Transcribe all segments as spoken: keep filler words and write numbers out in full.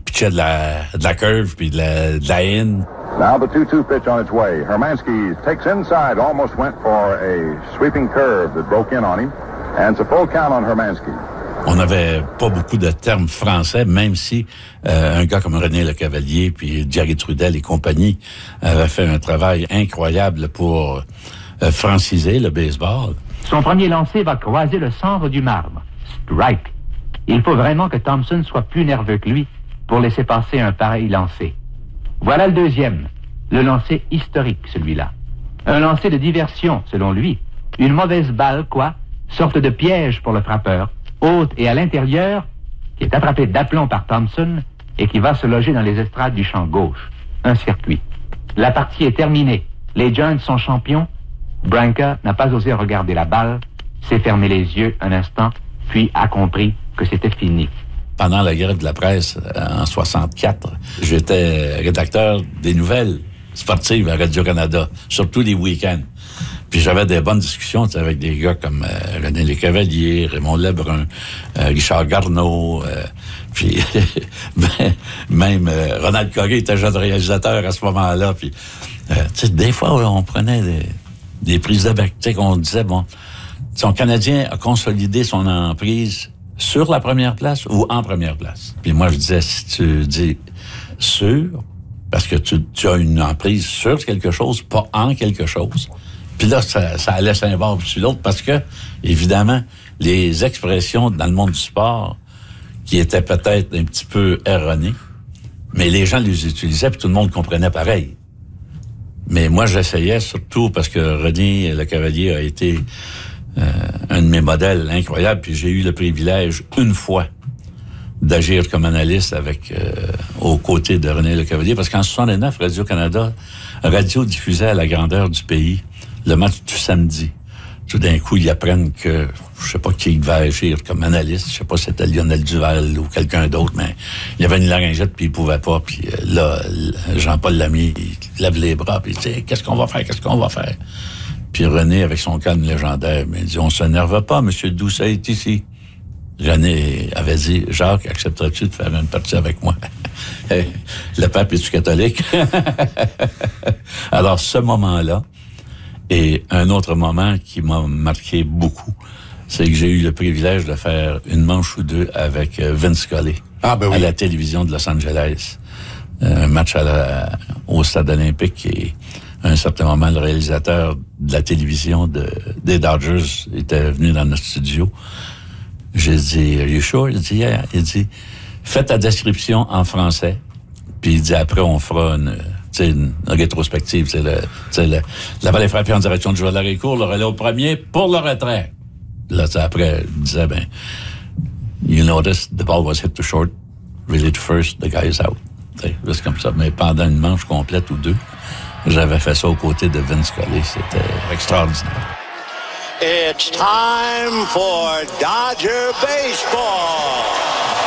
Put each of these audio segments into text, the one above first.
pitchait de la, de la curve puis de la, de la in. Now the two two pitch on its way. Hermansky takes inside, almost went for a sweeping curve that broke in on him. And it's a full count on Hermansky. On n'avait pas beaucoup de termes français, même si euh, un gars comme René Lecavalier puis Jerry Trudel et compagnie avaient fait un travail incroyable pour euh, franciser le baseball. Son premier lancer va croiser le centre du marbre. Strike. Il faut vraiment que Thompson soit plus nerveux que lui pour laisser passer un pareil lancer. Voilà le deuxième. Le lancer historique, celui-là. Un lancer de diversion, selon lui. Une mauvaise balle, quoi. Sorte de piège pour le frappeur. Haute et à l'intérieur, qui est attrapé d'aplomb par Thompson et qui va se loger dans les estrades du champ gauche. Un circuit. La partie est terminée. Les Giants sont champions. Branca n'a pas osé regarder la balle, s'est fermé les yeux un instant, puis a compris que c'était fini. Pendant la grève de la presse, en soixante-quatre, j'étais rédacteur des nouvelles sportives à Radio-Canada, surtout les week-ends. Puis j'avais des bonnes discussions avec des gars comme euh, René Lecavalier, Raymond Lebrun, euh, Richard Garneau, euh, puis ben, même euh, Ronald Coré était jeune réalisateur à ce moment-là. Puis euh, tu sais, des fois on prenait des, des prises de bec, tu sais, qu'on disait bon, son Canadien a consolidé son emprise sur la première place ou en première place. Puis moi je disais, si tu dis sur, parce que tu, tu as une emprise sur quelque chose, pas en quelque chose. Puis là, ça, ça allait sur un bord puis sur l'autre parce que, évidemment, les expressions dans le monde du sport qui étaient peut-être un petit peu erronées, mais les gens les utilisaient puis tout le monde comprenait pareil. Mais moi, j'essayais surtout parce que René Lecavalier a été euh, un de mes modèles incroyables puis j'ai eu le privilège une fois d'agir comme analyste avec euh, aux côtés de René Lecavalier parce qu'en soixante-neuf, Radio-Canada radio diffusait à la grandeur du pays le match du samedi. Tout d'un coup, ils apprennent que, je sais pas qui devait agir comme analyste, je sais pas si c'était Lionel Duval ou quelqu'un d'autre, mais il y avait une laryngite puis il pouvait pas, puis là, Jean-Paul Lamy, il lève les bras puis il dit, qu'est-ce qu'on va faire, qu'est-ce qu'on va faire? Puis René, avec son calme légendaire, il dit, on s'énerve pas, Monsieur Doucet est ici. René avait dit, Jacques, accepterais-tu de faire une partie avec moi? Le pape est-tu catholique? Alors, ce moment-là, et un autre moment qui m'a marqué beaucoup, c'est que j'ai eu le privilège de faire une manche ou deux avec Vince Scully ah, ben oui. à la télévision de Los Angeles. Un match à la, au Stade olympique et à un certain moment, le réalisateur de la télévision de, des Dodgers était venu dans notre studio. J'ai dit, are you sure? Il dit, yeah. Il dit, fais ta description en français. Puis il dit, après, on fera une... C'est une, une rétrospective, c'est le, c'est le, la balle est frappée en direction du joueur de l'arrêt court, le relais au premier pour le retrait. Là, après, il disait, ben, you notice the ball was hit to short, really to first, the guy is out. C'est juste comme ça. Mais pendant une manche complète ou deux, j'avais fait ça aux côtés de Vince Scully. C'était extraordinaire. It's time for Dodger Baseball.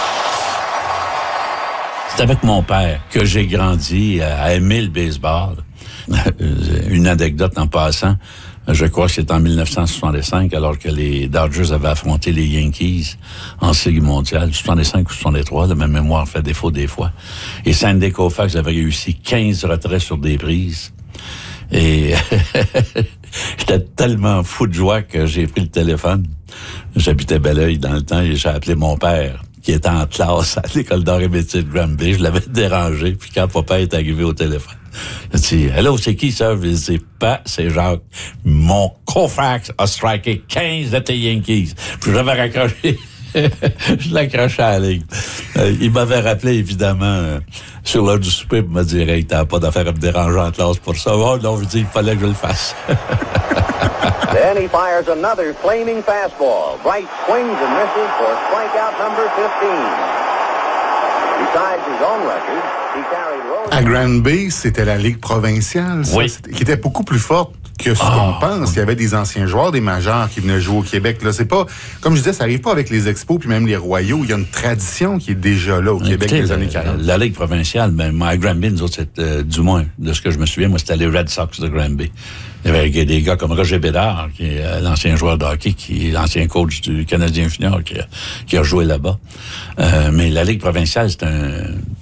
C'est avec mon père que j'ai grandi à aimer le baseball. Une anecdote en passant, je crois que c'est en dix-neuf cent soixante-cinq, alors que les Dodgers avaient affronté les Yankees en Série mondiale, soixante-cinq ou soixante-trois, ma mémoire fait défaut des fois. Et Sandy Koufax avait réussi quinze retraits sur des prises. Et j'étais tellement fou de joie que j'ai pris le téléphone. J'habitais Belleuil dans le temps et j'ai appelé mon père, qui était en classe à l'école d'art et métier de Granby. Je l'avais dérangé, puis quand papa est arrivé au téléphone, il a dit, « Hello, c'est qui ça? » Je lui ai dit, « Pas, c'est Jacques. Mon Koufax a striké quinze de tes Yankees. » Puis j'avais raccroché. Je l'accrochais à la ligne. Euh, il m'avait rappelé, évidemment, euh, sur l'heure du souper, pour me dire, « Hey, t'as pas d'affaire à me déranger en classe pour ça. » Oh non, je dis, il fallait que je le fasse. Then he fires another flaming fastball. Bright swings and misses for strikeout number fifteen. Besides his own record, he carried Rose. À Granby, c'était la Ligue provinciale, ça, oui. qui était beaucoup plus forte que ce oh. qu'on pense. Il y avait des anciens joueurs, des majeurs qui venaient jouer au Québec. Là, c'est pas, comme je disais, ça arrive pas avec les expos puis même les royaux. Il y a une tradition qui est déjà là au Québec des années quarante. La, la Ligue provinciale, ben, à Granby, nous autres, c'était, euh, du moins, de ce que je me souviens, moi, c'était les Red Sox de Granby. Il y avait des gars comme Roger Bédard, qui est euh, l'ancien joueur de hockey, qui est l'ancien coach du Canadien junior, qui a, qui a joué là-bas. Euh, mais la Ligue provinciale, c'est un,